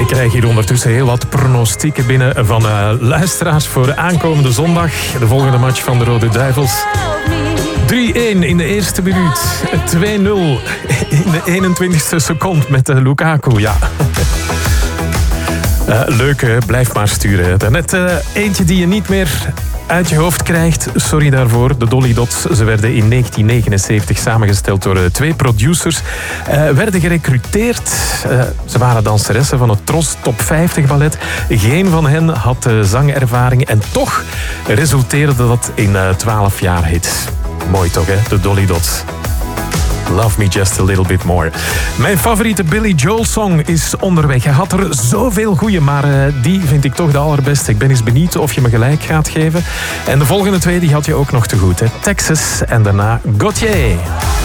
Ik krijg hier ondertussen heel wat pronostieken binnen van luisteraars voor aankomende zondag. De volgende match van de Rode Duivels. 3-1 in de eerste minuut. 2-0 in de 21ste seconde met Lukaku. Ja. Leuk, blijf maar sturen. Daarnet eentje die je niet meer uit je hoofd krijgt. Sorry daarvoor. De Dolly Dots, ze werden in 1979 samengesteld door 2 producers. Werden gerecruiteerd. Ze waren danseressen van het Tros Top 50 ballet. Geen van hen had zangervaring. En toch resulteerde dat in 12 jaar hits. Mooi toch, hè? De Dolly Dots. Love Me Just a Little Bit More. Mijn favoriete Billy Joel song is onderweg. Hij had er zoveel goeie, maar die vind ik toch de allerbeste. Ik ben eens benieuwd of je me gelijk gaat geven. En de volgende 2 die had je ook nog te goed. Hè? Texas en daarna Gautier.